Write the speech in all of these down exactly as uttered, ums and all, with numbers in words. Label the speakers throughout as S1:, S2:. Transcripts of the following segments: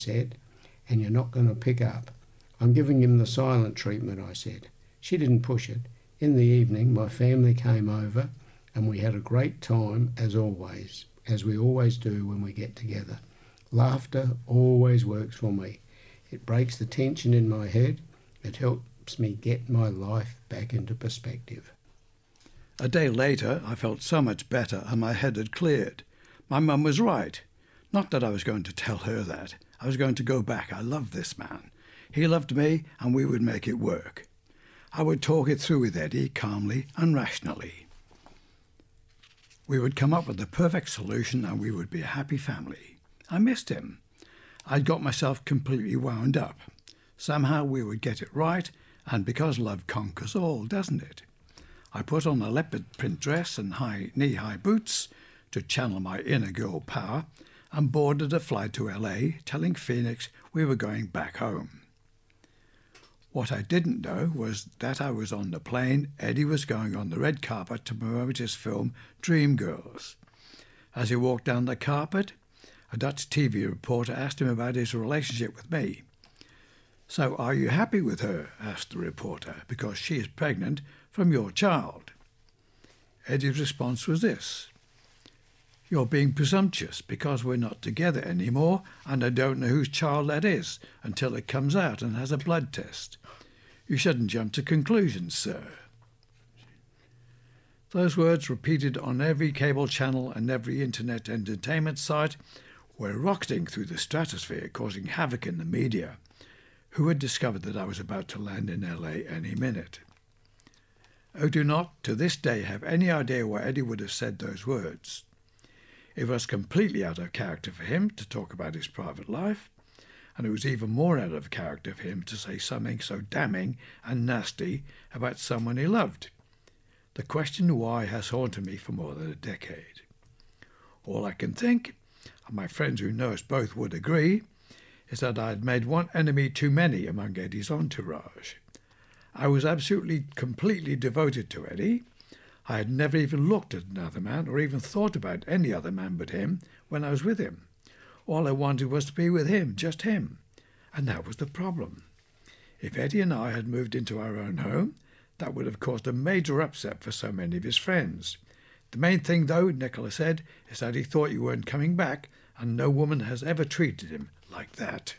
S1: said, and you're not going to pick up. I'm giving him the silent treatment, I said. She didn't push it. In the evening, my family came over and we had a great time, as always, as we always do when we get together. Laughter always works for me. It breaks the tension in my head. It helps me get my life back into perspective.
S2: A day later, I felt so much better and my head had cleared. My mum was right. Not that I was going to tell her that. I was going to go back. I loved this man. He loved me and we would make it work. I would talk it through with Eddie calmly and rationally. We would come up with the perfect solution and we would be a happy family. I missed him. I'd got myself completely wound up. Somehow we would get it right, and because love conquers all, doesn't it? I put on a leopard print dress and high knee-high boots to channel my inner girl power and boarded a flight to L A, telling Phoenix we were going back home. What I didn't know was that I was on the plane. Eddie was going on the red carpet to promote his film Dreamgirls. As he walked down the carpet, a Dutch T V reporter asked him about his relationship with me. "So are you happy with her?" asked the reporter, "because she is pregnant from your child." Eddie's response was this: "You're being presumptuous because we're not together anymore and I don't know whose child that is until it comes out and has a blood test. You shouldn't jump to conclusions, sir." Those words, repeated on every cable channel and every internet entertainment site, were rocketing through the stratosphere, causing havoc in the media, who had discovered that I was about to land in L A any minute. I do not, to this day, have any idea why Eddie would have said those words. It was completely out of character for him to talk about his private life, and it was even more out of character for him to say something so damning and nasty about someone he loved. The question why has haunted me for more than a decade. All I can think, and my friends who know us both would agree, is that I had made one enemy too many among Eddie's entourage. I was absolutely, completely devoted to Eddie. I had never even looked at another man or even thought about any other man but him when I was with him. All I wanted was to be with him, just him. And that was the problem. If Eddie and I had moved into our own home, that would have caused a major upset for so many of his friends. The main thing, though, Nicola said, is that he thought you weren't coming back, and no woman has ever treated him like that.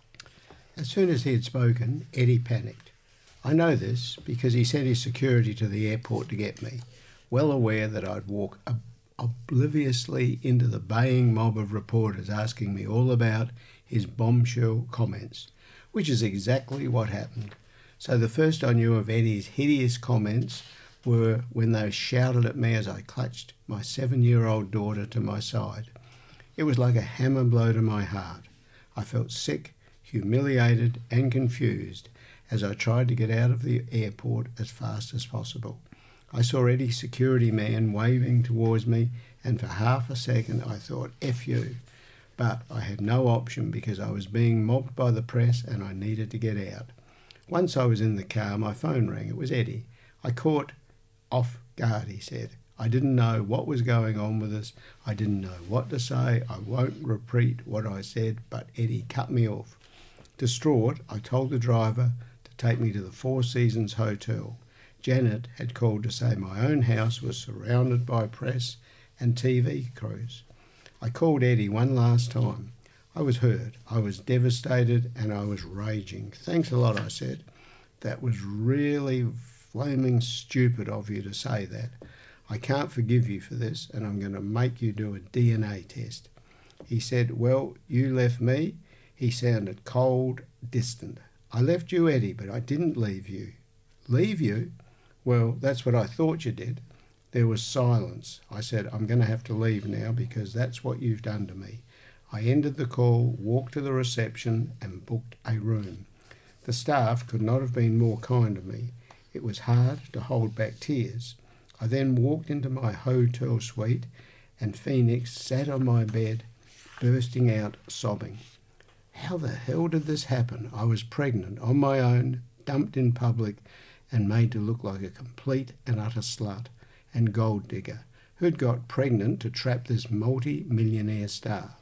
S1: As soon as he had spoken, Eddie panicked. I know this because he sent his security to the airport to get me, well aware that I'd walk ob- obliviously into the baying mob of reporters asking me all about his bombshell comments, which is exactly what happened. So the first I knew of Eddie's hideous comments were when they shouted at me as I clutched my seven-year-old daughter to my side. It was like a hammer blow to my heart. I felt sick, humiliated and confused as I tried to get out of the airport as fast as possible. I saw Eddie's security man waving towards me, and for half a second I thought, F you. But I had no option because I was being mobbed by the press and I needed to get out. Once I was in the car, my phone rang. It was Eddie. I caught off guard, he said. I didn't know what was going on with us. I didn't know what to say. I won't repeat what I said, but Eddie cut me off. Distraught, I told the driver to take me to the Four Seasons Hotel. Janet had called to say my own house was surrounded by press and T V crews. I called Eddie one last time. I was hurt, I was devastated, and I was raging. Thanks a lot, I said. That was really flaming stupid of you to say that. I can't forgive you for this, and I'm going to make you do a D N A test. He said, well, you left me. He sounded cold, distant. I left you, Eddie, but I didn't leave you. Leave you? Well, that's what I thought you did. There was silence. I said, I'm going to have to leave now because that's what you've done to me. I ended the call, walked to the reception and booked a room. The staff could not have been more kind to me. It was hard to hold back tears. I then walked into my hotel suite and Phoenix sat on my bed, bursting out sobbing. How the hell did this happen? I was pregnant, on my own, dumped in public and made to look like a complete and utter slut and gold digger who'd got pregnant to trap this multi-millionaire star.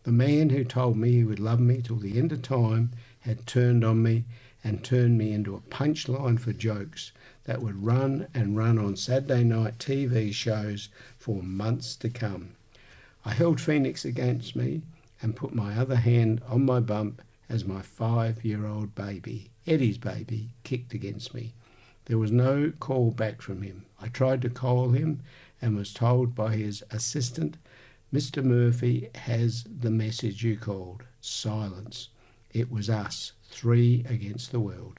S1: The man who told me he would love me till the end of time had turned on me and turned me into a punchline for jokes that would run and run on Saturday night T V shows for months to come. I held Phoenix against me and put my other hand on my bump as my five-year-old baby, Eddie's baby, kicked against me. There was no call back from him. I tried to call him and was told by his assistant, Mister Murphy has the message you called. Silence. It was us, three against the world.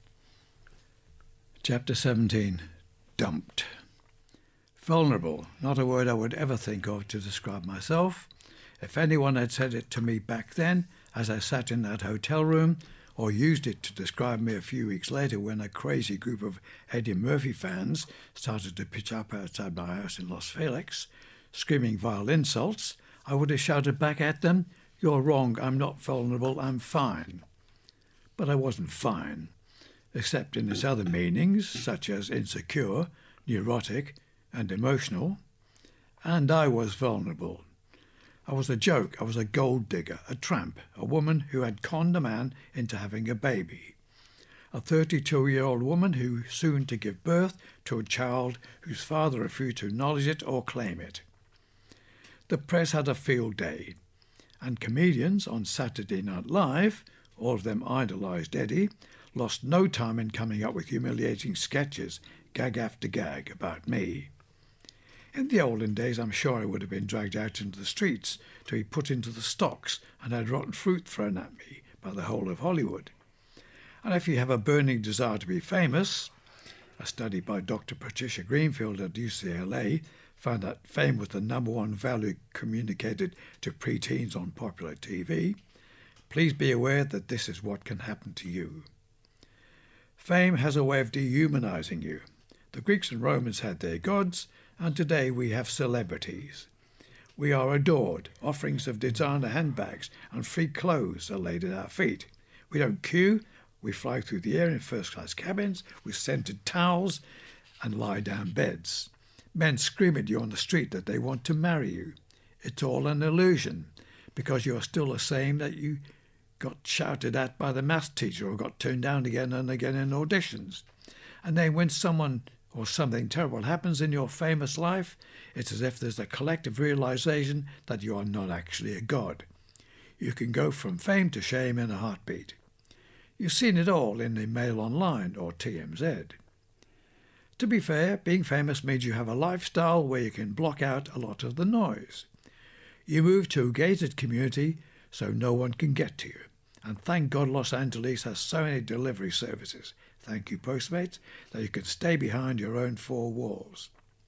S2: Chapter seventeen. Dumped. Vulnerable, not a word I would ever think of to describe myself. If anyone had said it to me back then, as I sat in that hotel room, or used it to describe me a few weeks later when a crazy group of Eddie Murphy fans started to pitch up outside my house in Los Felix, screaming vile insults, I would have shouted back at them, "You're wrong, I'm not vulnerable, I'm fine." But I wasn't fine, except in its other meanings, such as insecure, neurotic, and emotional. And I was vulnerable. I was a joke. I was a gold digger, a tramp, a woman who had conned a man into having a baby. A thirty-two-year-old woman who soon to give birth to a child whose father refused to acknowledge it or claim it. The press had a field day, and comedians on Saturday Night Live, all of them idolised Eddie, lost no time in coming up with humiliating sketches, gag after gag, about me. In the olden days, I'm sure I would have been dragged out into the streets to be put into the stocks and had rotten fruit thrown at me by the whole of Hollywood. And if you have a burning desire to be famous, a study by Doctor Patricia Greenfield at U C L A found that fame was the number one value communicated to preteens on popular T V, please be aware that this is what can happen to you. Fame has a way of dehumanizing you. The Greeks and Romans had their gods, and today we have celebrities. We are adored. Offerings of designer handbags and free clothes are laid at our feet. We don't queue. We fly through the air in first-class cabins with scented towels and lie-down beds. Men scream at you on the street that they want to marry you. It's all an illusion, because you are still the same that you got shouted at by the maths teacher or got turned down again and again in auditions. And then when someone or something terrible happens in your famous life, it's as if there's a collective realization that you are not actually a god. You can go from fame to shame in a heartbeat. You've seen it all in the Mail Online or T M Z. To be fair, being famous means you have a lifestyle where you can block out a lot of the noise. You move to a gated community so no one can get to you. And thank God Los Angeles has so many delivery services, thank you Postmates, that you can stay behind your own four walls.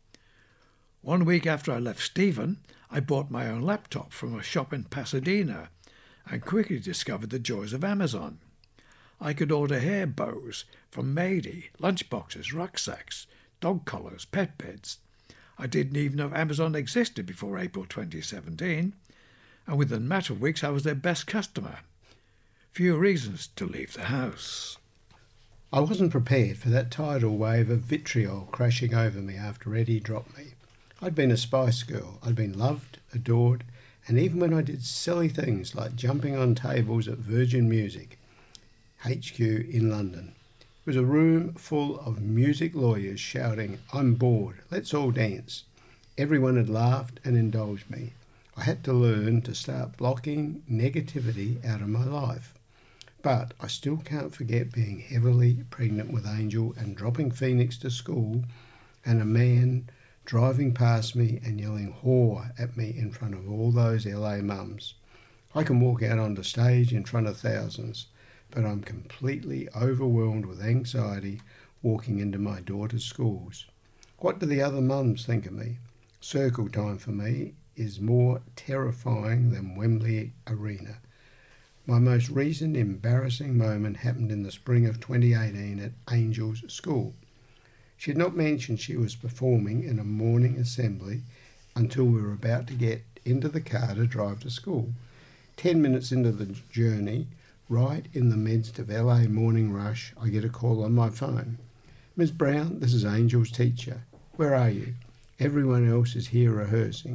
S2: One week after I left Stephen, I bought my own laptop from a shop in Pasadena and quickly discovered the joys of Amazon. I could order hair bows from Mady, lunchboxes, rucksacks, dog collars, pet beds. I didn't even know Amazon existed before April twenty seventeen, and within a matter of weeks I was their best customer. Few reasons to leave the house.
S1: I wasn't prepared for that tidal wave of vitriol crashing over me after Eddie dropped me. I'd been a Spice Girl. I'd been loved, adored, and even when I did silly things like jumping on tables at Virgin Music, H Q in London. It was a room full of music lawyers shouting, "I'm bored, let's all dance." Everyone had laughed and indulged me. I had to learn to start blocking negativity out of my life. But I still can't forget being heavily pregnant with Angel and dropping Phoenix to school and a man driving past me and yelling whore at me in front of all those L A mums. I can walk out onto stage in front of thousands, but I'm completely overwhelmed with anxiety walking into my daughter's schools. What do the other mums think of me? Circle time for me is more terrifying than Wembley Arena. My most recent embarrassing moment happened in the spring of twenty eighteen at Angel's school. She had not mentioned she was performing in a morning assembly until we were about to get into the car to drive to school. Ten minutes into the journey, right in the midst of L A morning rush, I get a call on my phone. "Miss Brown, this is Angel's teacher. Where are you? Everyone else is here rehearsing.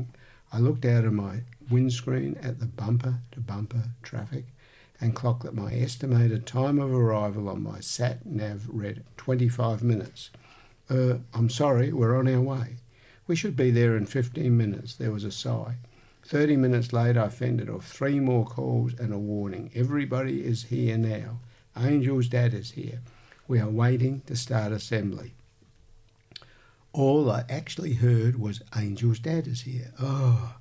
S1: I looked out of my windscreen at the bumper-to-bumper traffic and clocked that my estimated time of arrival on my sat-nav read twenty-five minutes. Uh, I'm sorry, we're on our way. We should be there in fifteen minutes. There was a sigh. Thirty minutes later, I fended off three more calls and a warning. Everybody is here now. Angel's dad is here. We are waiting to start assembly. All I actually heard was Angel's dad is here. Oh,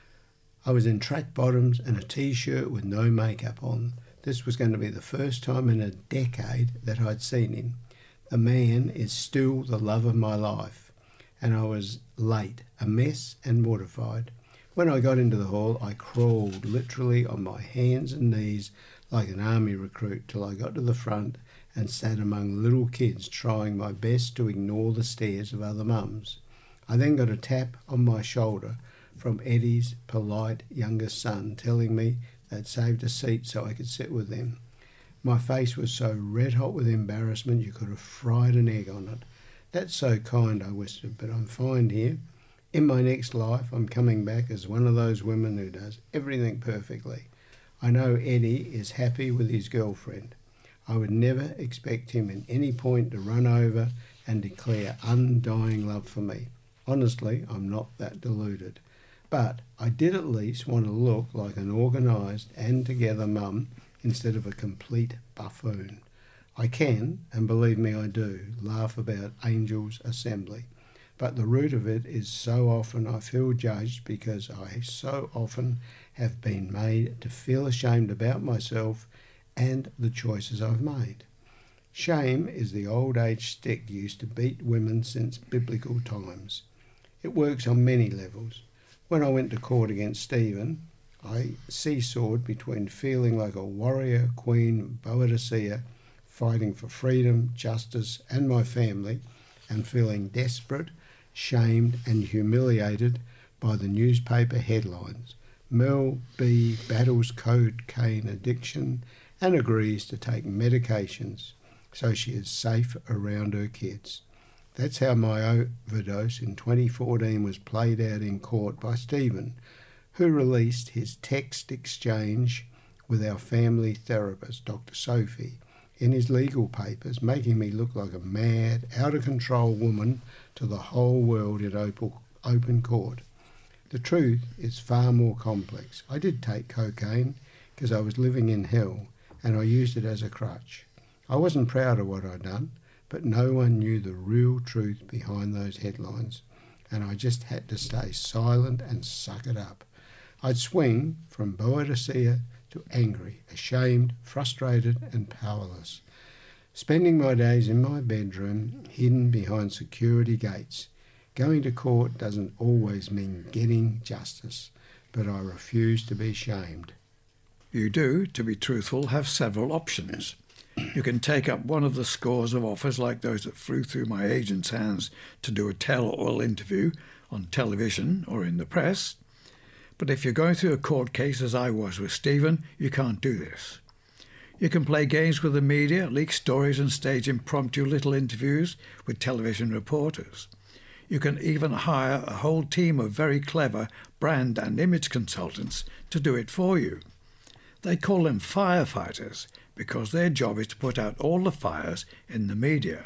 S1: I was in track bottoms and a t-shirt with no makeup on. This was going to be the first time in a decade that I'd seen him. The man is still the love of my life. And I was late, a mess and mortified. When I got into the hall, I crawled literally on my hands and knees like an army recruit till I got to the front and sat among little kids trying my best to ignore the stares of other mums. I then got a tap on my shoulder from Eddie's polite youngest son telling me they'd saved a seat so I could sit with them. My face was so red hot with embarrassment you could have fried an egg on it. That's so kind, I whispered, but I'm fine here. In my next life, I'm coming back as one of those women who does everything perfectly. I know Eddie is happy with his girlfriend. I would never expect him at any point to run over and declare undying love for me. Honestly, I'm not that deluded. But I did at least want to look like an organised and together mum instead of a complete buffoon. I can, and believe me I do, laugh about Angel's assembly. But the root of it is so often I feel judged because I so often have been made to feel ashamed about myself and the choices I've made. Shame is the old age stick used to beat women since biblical times. It works on many levels. When I went to court against Stephen, I seesawed between feeling like a warrior queen Boadicea fighting for freedom, justice and my family, and feeling desperate, shamed and humiliated by the newspaper headlines. Mel B battles cocaine addiction and agrees to take medications so she is safe around her kids. That's how my overdose in twenty fourteen was played out in court by Stephen, who released his text exchange with our family therapist, Doctor Sophie, in his legal papers, making me look like a mad, out-of-control woman to the whole world in open court. The truth is far more complex. I did take cocaine because I was living in hell, and I used it as a crutch. I wasn't proud of what I'd done, but no one knew the real truth behind those headlines, and I just had to stay silent and suck it up. I'd swing from Boadicea to angry, ashamed, frustrated and powerless, spending my days in my bedroom, hidden behind security gates. Going to court doesn't always mean getting justice, but I refuse to be shamed.
S2: You do, to be truthful, have several options. You can take up one of the scores of offers like those that flew through my agent's hands to do a tell-all interview on television or in the press. But if you're going through a court case as I was with Stephen, you can't do this. You can play games with the media, leak stories and stage impromptu little interviews with television reporters. You can even hire a whole team of very clever brand and image consultants to do it for you. They call them firefighters because their job is to put out all the fires in the media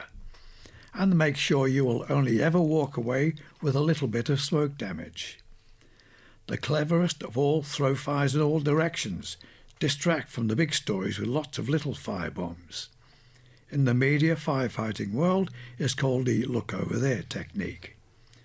S2: and make sure you will only ever walk away with a little bit of smoke damage. The cleverest of all throw fires in all directions, distract from the big stories with lots of little firebombs. In the media firefighting world, it's called the look over there technique.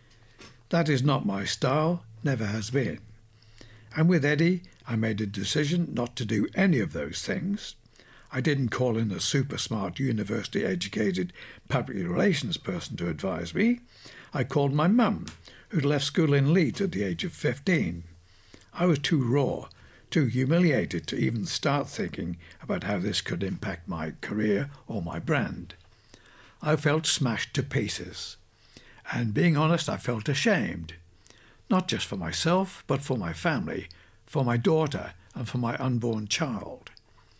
S2: That is not my style, never has been. And with Eddie, I made a decision not to do any of those things. I didn't call in a super smart university-educated public relations person to advise me. I called my mum, who'd left school in Leeds at the age of fifteen. I was too raw, too humiliated to even start thinking about how this could impact my career or my brand. I felt smashed to pieces. And being honest, I felt ashamed. Not just for myself, but for my family, for my daughter, and for my unborn child.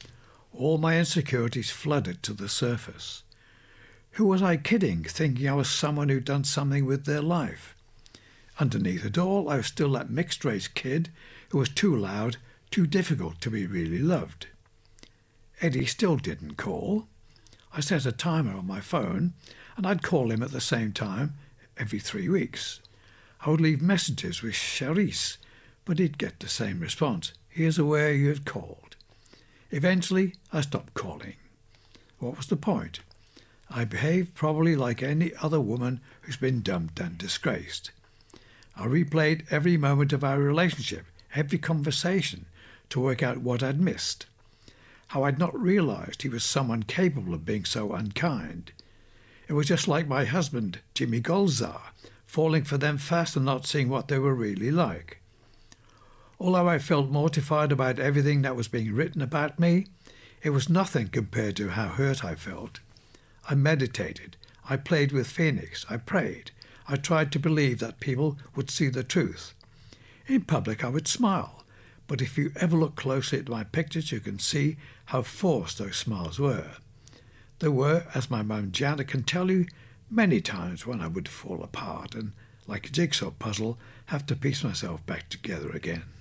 S2: All my insecurities flooded to the surface. Who was I kidding, thinking I was someone who'd done something with their life? Underneath it all, I was still that mixed-race kid who was too loud, too difficult to be really loved. Eddie still didn't call. I set a timer on my phone, and I'd call him at the same time every three weeks. I would leave messages with Charisse, but he'd get the same response. He is aware you have called. Eventually, I stopped calling. What was the point? I behaved probably like any other woman who's been dumped and disgraced. I replayed every moment of our relationship, every conversation, to work out what I'd missed. How I'd not realised he was someone capable of being so unkind. It was just like my husband, Jimmy Golzar, falling for them fast and not seeing what they were really like. Although I felt mortified about everything that was being written about me, it was nothing compared to how hurt I felt. I meditated, I played with Phoenix, I prayed, I tried to believe that people would see the truth. In public I would smile, but if you ever look closely at my pictures you can see how forced those smiles were. There were, as my mum Janet can tell you, many times when I would fall apart and, like a jigsaw puzzle, have to piece myself back together again.